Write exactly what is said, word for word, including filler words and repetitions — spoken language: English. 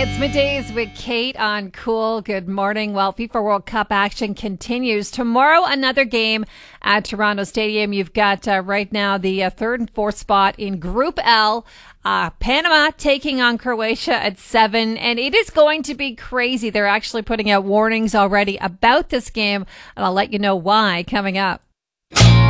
It's middays with Kate on Cool. Good morning. Well, FIFA World Cup action continues. Tomorrow, another game at Toronto Stadium. You've got uh, right now the uh, third and fourth spot in Group L. Uh, Panama taking on Croatia at seven, and it is going to be crazy. They're actually putting out warnings already about this game, and I'll let you know why coming up.